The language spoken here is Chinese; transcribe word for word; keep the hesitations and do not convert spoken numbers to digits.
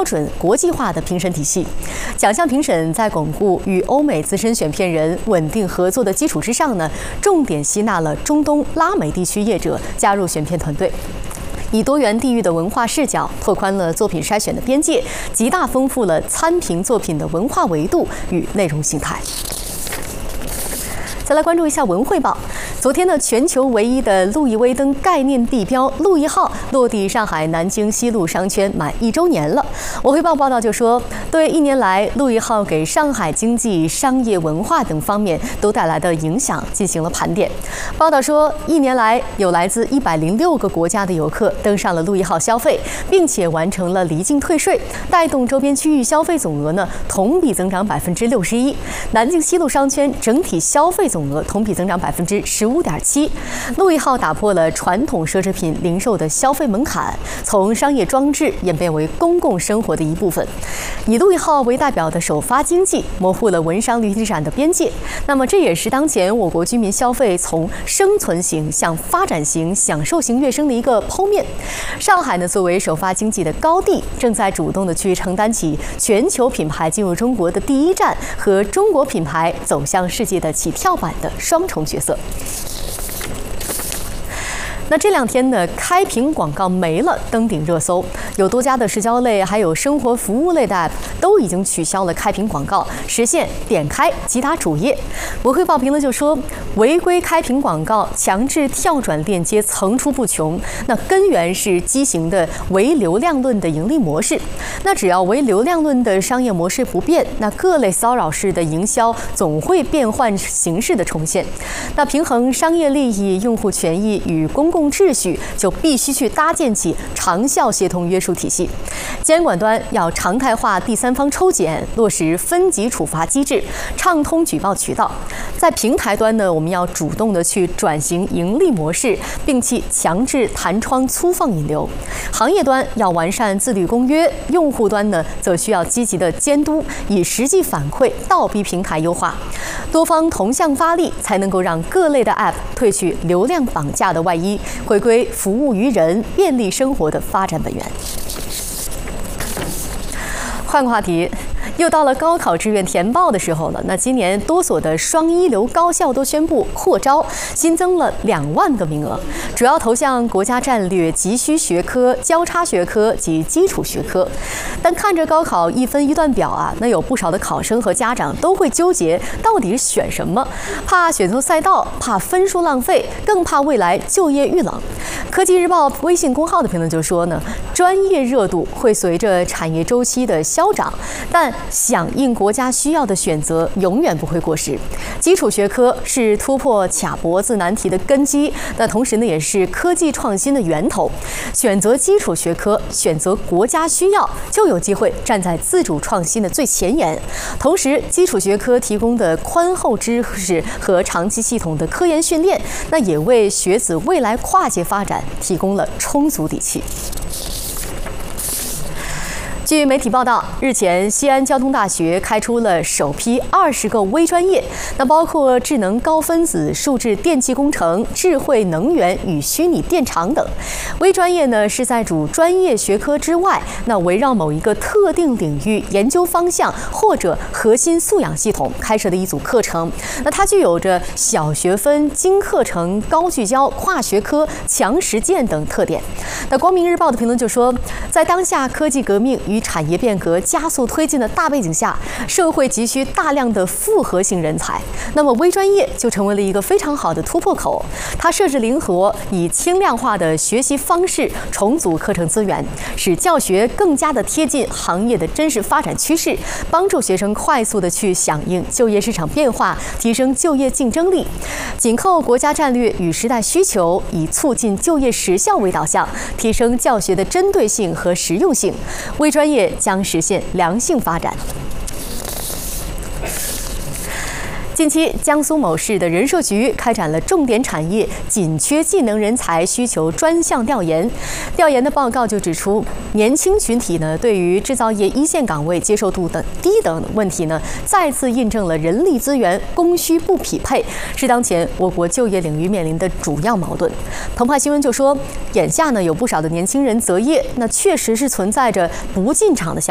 准、国际化的评审体系。奖项评审在巩固与欧美资深选片人稳定合作的基础之上呢，重点吸纳了中东、拉美地区业者加入选片团队。 以多元地域的文化视角，拓宽了作品筛选的边界，极大丰富了参评作品的文化维度与内容形态。 再来关注一下文汇报。昨天呢，全球唯一的路易威登概念地标路易号落地上海南京西路商圈满一周年了。文汇报报道就说，对一年来路易号给上海经济、商业、文化等方面都带来的影响进行了盘点。报道说，一年来有来自一百零六个国家的游客登上了路易号消费，并且完成了离境退税，带动周边区域消费总额呢同比增长百分之六十一。南京西路商圈整体消费 总额同比增长百分之十五点七，路易号打破了传统奢侈品零售的消费门槛，从商业装置演变为公共生活的一部分。以路易号为代表的首发经济模糊了文商旅体展的边界，那么这也是当前我国居民消费从生存型向发展型、享受型跃升的一个剖面。上海呢，作为首发经济的高地，正在主动的去承担起全球品牌进入中国的第一站和中国品牌走向世界的起跳板 的双重角色。那这两天呢，开屏广告没了，登顶热搜。有多家的社交类还有生活服务类的 App 都已经取消了开屏广告，实现点开即打主页。文汇报评论就说，违规开屏广告、强制跳转链接层出不穷。那根源是畸形的唯流量论的盈利模式。那只要唯流量论的商业模式不变，那各类骚扰式的营销总会变换形式的重现。那平衡商业利益、用户权益与公 公共秩序就必须去搭建起长效协同约束体系，监管端要常态化第三方抽检，落实分级处罚机制，畅通举报渠道。在平台端呢，我们要主动的去转型盈利模式，并且强制弹窗粗放引流。行业端要完善自律公约，用户端呢则需要积极的监督，以实际反馈倒逼平台优化。多方同向发力，才能够让各类的 App 褪去流量绑架的外衣， 回归服务于人、便利生活的发展本源。换个话题，又到了高考志愿填报的时候了。那今年多所的双一流高校都宣布扩招，新增了两万个名额，主要投向国家战略、急需学科、交叉学科及基础学科。但看着高考一分一段表啊，那有不少的考生和家长都会纠结，到底选什么？怕选错赛道，怕分数浪费，更怕未来就业遇冷。科技日报微信公号的评论就说呢，专业热度会随着产业周期的消长，但响应国家需要的选择永远不会过时。基础学科是突破卡脖子难题的根基，那同时呢，也是科技创新的源头。选择基础学科，选择国家需要，就有机会站在自主创新的最前沿。同时，基础学科提供的宽厚知识和长期系统的科研训练，那也为学子未来跨界发展提供了充足底气。 据媒体报道，日前西安交通大学开出了首批二十个微专业，那包括智能高分子、数字电气工程、智慧能源与虚拟电场等。微专业呢是在主专业学科之外，那围绕某一个特定领域研究方向或者核心素养系统开设的一组课程。那它具有着小学分、精课程、高聚焦、跨学科、强实践等特点。那光明日报的评论就说，在当下科技革命与产业变革加速推进的大背景下，社会急需大量的复合型人才。那么微专业就成为了一个非常好的突破口。它设置灵活，以轻量化的学习方式重组课程资源，使教学更加的贴近行业的真实发展趋势，帮助学生快速的去响应就业市场变化，提升就业竞争力。紧扣国家战略与时代需求，以促进就业实效为导向，提升教学的针对性和实用性。微专业将实现良性发展。近期，江苏某市的人社局开展了重点产业紧缺技能人才需求专项调研。调研的报告就指出，年轻群体呢对于制造业一线岗位接受度等低等问题呢，再次印证了人力资源供需不匹配是当前我国就业领域面临的主要矛盾。澎湃新闻就说，眼下呢有不少的年轻人择业，那确实是存在着不进场的想法。